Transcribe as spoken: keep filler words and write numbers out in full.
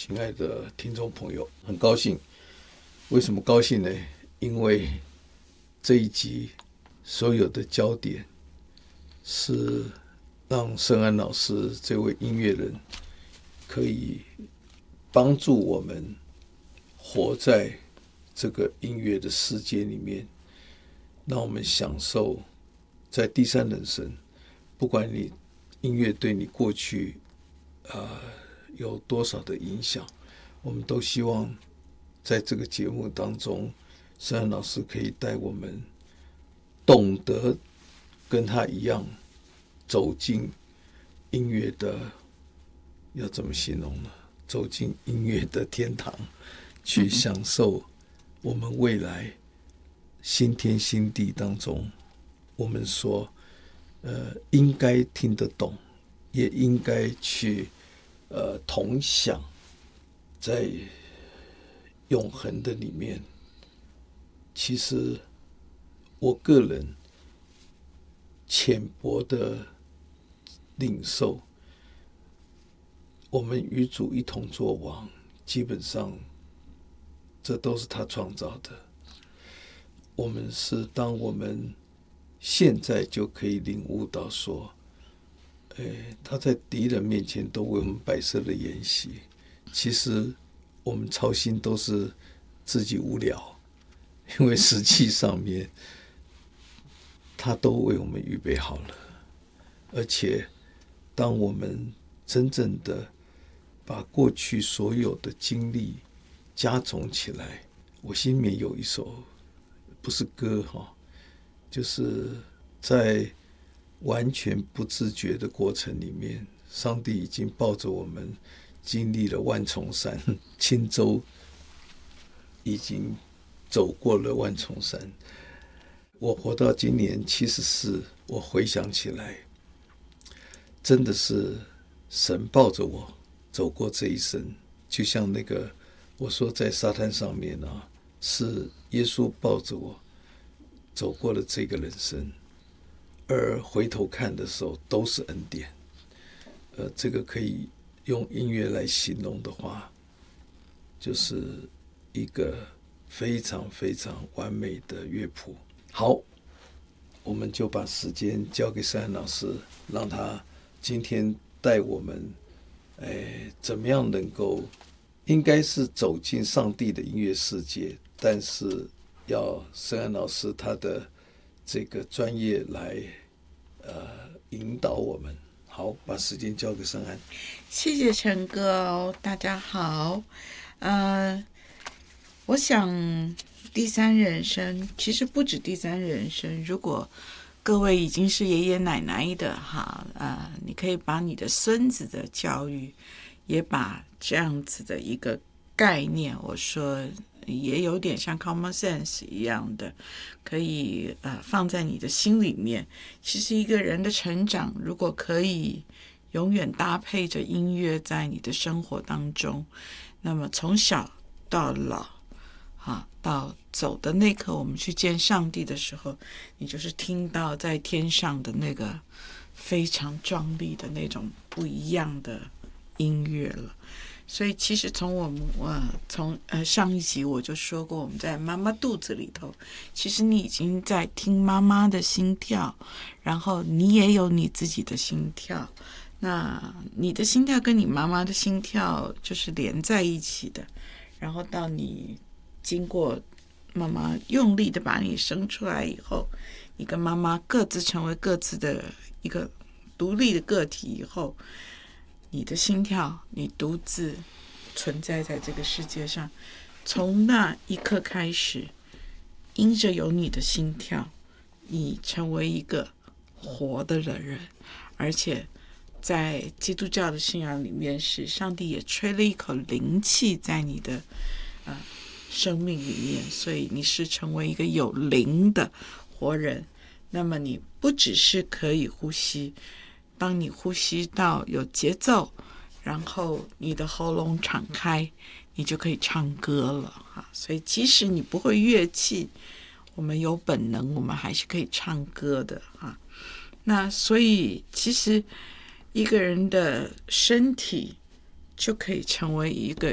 亲爱的听众朋友，很高兴。为什么高兴呢？因为这一集所有的焦点是让盛安老师这位音乐人可以帮助我们活在这个音乐的世界里面，让我们享受在第三人生。不管你音乐对你过去呃有多少的影响，我们都希望在这个节目当中，盛安老师可以带我们懂得跟他一样走进音乐的，要怎么形容呢？走进音乐的天堂，去享受我们未来新天新地当中，我们说呃应该听得懂，也应该去呃同享在永恒的里面。其实我个人浅薄的领受，我们与主一同作王，基本上这都是他创造的。我们是当我们现在就可以领悟到说，哎，他在敌人面前都为我们摆设了筵席。其实我们操心都是自己无聊，因为实际上面他都为我们预备好了。而且当我们真正的把过去所有的经历加总起来，我心里面有一首不是歌哈，就是在完全不自觉的过程里面，上帝已经抱着我们经历了万重山，轻舟已经走过了万重山。我活到今年七十四，我回想起来，真的是神抱着我走过这一生。就像那个我说在沙滩上面啊，是耶稣抱着我走过了这个人生，而回头看的时候都是恩典。呃，这个可以用音乐来形容的话，就是一个非常非常完美的乐谱。好，我们就把时间交给盛安老师，让他今天带我们，哎，怎么样能够，应该是走进上帝的音乐世界，但是要盛安老师他的这个专业来呃引导我们。好，把时间交给盛安。 谢谢陈哥，大家好。呃，我想第三人生其实不止第三人生，如果各位已经是爷爷奶奶的哈，呃，你可以把你的孙子的教育，也把这样子的一个概念，我说也有点像 common sense 一样的，可以呃放在你的心里面。其实一个人的成长，如果可以永远搭配着音乐在你的生活当中，那么从小到老啊，到走的那刻我们去见上帝的时候，你就是听到在天上的那个非常壮丽的那种不一样的音乐了。所以其实从我们呃从呃上一集我就说过，我们在妈妈肚子里头，其实你已经在听妈妈的心跳，然后你也有你自己的心跳。那你的心跳跟你妈妈的心跳就是连在一起的，然后到你经过妈妈用力的把你生出来以后，你跟妈妈各自成为各自的一个独立的个体以后，你的心跳，你独自存在在这个世界上，从那一刻开始，因着有你的心跳，你成为一个活的人，而且在基督教的信仰里面，是上帝也吹了一口灵气在你的呃生命里面，所以你是成为一个有灵的活人。那么你不只是可以呼吸，当你呼吸到有节奏，然后你的喉咙敞开，你就可以唱歌了哈。所以即使你不会乐器，我们有本能，我们还是可以唱歌的哈。那所以其实一个人的身体就可以成为一个